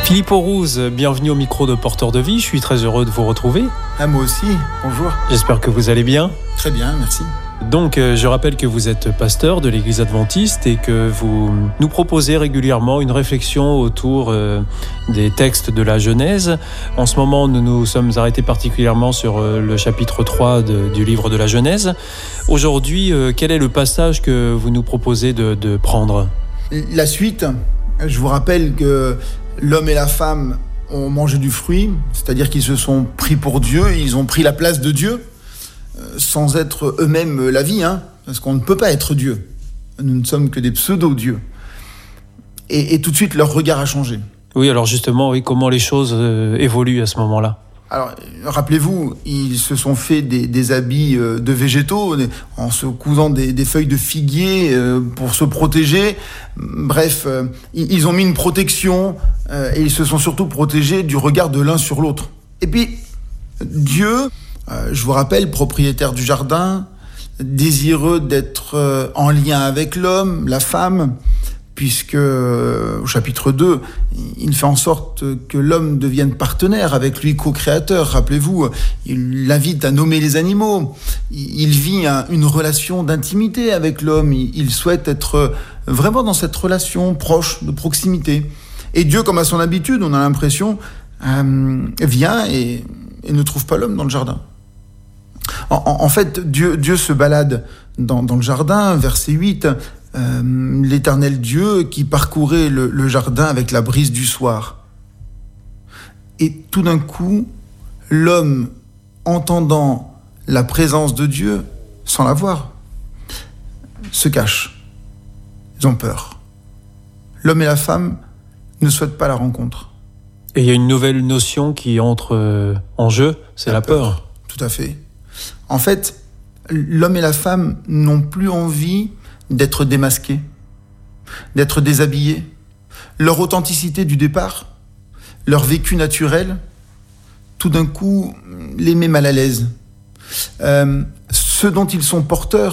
Philippe Aurouze, bienvenue au micro de Porteur de Vie. Je suis très heureux de vous retrouver. Moi aussi, bonjour. J'espère que vous allez bien. Très bien, merci. Donc, je rappelle que vous êtes pasteur de l'Église adventiste et que vous nous proposez régulièrement une réflexion autour des textes de la Genèse. En ce moment, nous nous sommes arrêtés particulièrement sur le chapitre 3 du livre de la Genèse. Aujourd'hui, quel est le passage que vous nous proposez de prendre ? La suite, je vous rappelle que l'homme et la femme ont mangé du fruit, c'est-à-dire qu'ils se sont pris pour Dieu, ils ont pris la place de Dieu, sans être eux-mêmes la vie, parce qu'on ne peut pas être Dieu. Nous ne sommes que des pseudo-dieux. Et tout de suite, leur regard a changé. Oui, alors justement, comment les choses évoluent à ce moment-là ? Alors, rappelez-vous, ils se sont fait des habits de végétaux, en se cousant des feuilles de figuier pour se protéger. Bref, ils ont mis une protection et ils se sont surtout protégés du regard de l'un sur l'autre. Et puis, Dieu, je vous rappelle, propriétaire du jardin, désireux d'être en lien avec l'homme, la femme, puisque au chapitre 2, il fait en sorte que l'homme devienne partenaire avec lui, co-créateur. Rappelez-vous, il l'invite à nommer les animaux. Il vit une relation d'intimité avec l'homme. Il souhaite être vraiment dans cette relation proche, de proximité. Et Dieu, comme à son habitude, on a l'impression, vient et ne trouve pas l'homme dans le jardin. En fait, Dieu se balade dans le jardin, verset 8, l'Éternel Dieu qui parcourait le jardin avec la brise du soir. Et tout d'un coup, l'homme, entendant la présence de Dieu, sans la voir, se cache. Ils ont peur. L'homme et la femme ne souhaitent pas la rencontre. Et il y a une nouvelle notion qui entre en jeu, c'est la peur. Tout à fait. En fait, l'homme et la femme n'ont plus envie d'être démasqués, d'être déshabillés. Leur authenticité du départ, leur vécu naturel, tout d'un coup, les met mal à l'aise. Ce dont ils sont porteurs,